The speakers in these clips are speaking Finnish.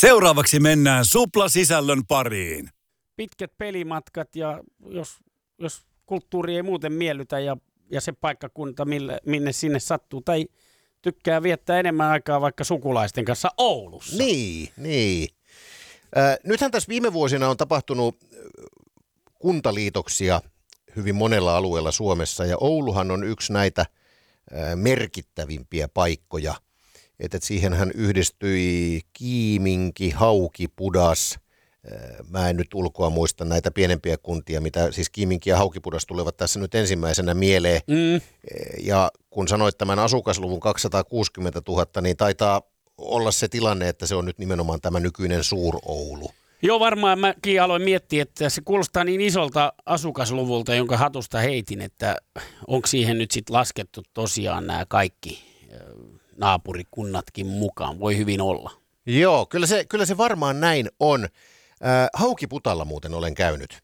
Seuraavaksi mennään Supla-sisällön pariin. Pitkät pelimatkat ja jos kulttuuri ei muuten miellytä ja se paikkakunta, minne sinne sattuu, tai tykkää viettää enemmän aikaa vaikka sukulaisten kanssa Oulussa. Niin. Nythän tässä viime vuosina on tapahtunut kuntaliitoksia hyvin monella alueella Suomessa, ja Ouluhan on yksi näitä merkittävimpiä paikkoja. Että siihenhän yhdistyi Kiiminki, Hauki, Pudas. Mä en nyt ulkoa muista näitä pienempiä kuntia, mitä siis Kiiminki ja Haukipudas tulevat tässä nyt ensimmäisenä mieleen. Ja kun sanoit tämän asukasluvun 260 000, niin taitaa olla se tilanne, että se on nyt nimenomaan tämä nykyinen Suur-Oulu. Joo, varmaan mäkin aloin miettiä, että se kuulostaa niin isolta asukasluvulta, jonka hatusta heitin, että onko siihen nyt sitten laskettu tosiaan nämä kaikki naapurikunnatkin mukaan. Voi hyvin olla. Joo, kyllä se varmaan näin on. Haukiputalla muuten olen käynyt,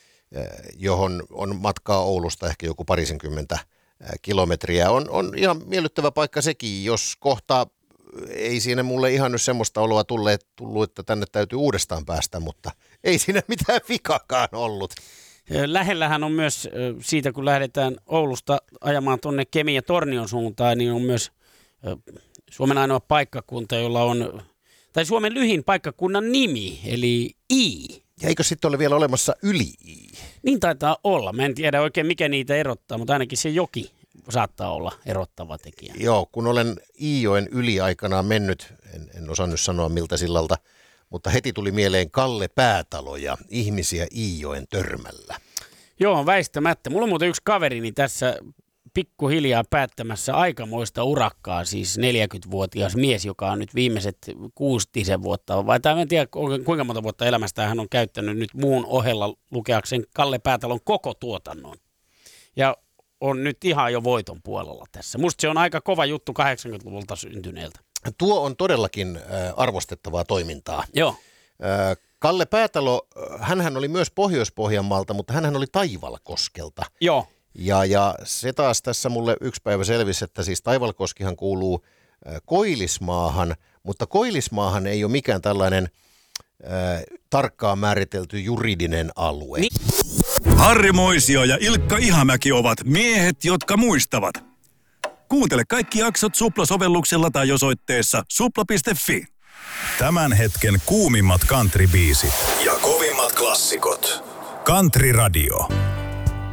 johon on matkaa Oulusta ehkä joku 20 kilometriä. On ihan miellyttävä paikka sekin, jos kohta ei siinä mulle ihan nyt semmoista oloa tullut, että tänne täytyy uudestaan päästä, mutta ei siinä mitään vikakaan ollut. Lähellähän on myös siitä, kun lähdetään Oulusta ajamaan tuonne Kemin ja Tornion suuntaan, niin on myös Suomen ainoa paikkakunta, jolla on, tai Suomen lyhin paikkakunnan nimi, eli I. Ja eikö sitten ole vielä olemassa yli I? Niin taitaa olla. Mä en tiedä oikein mikä niitä erottaa, mutta ainakin se joki saattaa olla erottava tekijä. Joo, kun olen Iijoen yli aikanaan mennyt, en osannut sanoa miltä sillalta, mutta heti tuli mieleen Kalle Päätalo ja ihmisiä Iijoen törmällä. Joo, väistämättä. Mulla on muuten yksi kaverini tässä pikkuhiljaa päättämässä aikamoista urakkaa, siis 40-vuotias mies, joka on nyt viimeiset 6 vuotta, vai en tiedä kuinka monta vuotta elämästään hän on käyttänyt nyt muun ohella lukeakseen Kalle Päätalon koko tuotannon. Ja on nyt ihan jo voiton puolella tässä. Musta se on aika kova juttu 80-luvulta syntyneeltä. Tuo on todellakin arvostettavaa toimintaa. Joo. Kalle Päätalo, hänhän oli myös Pohjois-Pohjanmaalta, mutta hänhän oli Taivalkoskelta. Joo. Ja se taas tässä mulle yksi päivä selvisi, että siis Taivalkoskihan kuuluu Koillismaahan, mutta Koillismaahan ei ole mikään tällainen tarkkaan määritelty juridinen alue. Harri Moisio ja Ilkka Ihamäki ovat miehet, jotka muistavat. Kuuntele kaikki jaksot Supla-sovelluksella tai osoitteessa supla.fi. Tämän hetken kuumimmat country-biisit Ja kovimmat klassikot. Country Radio.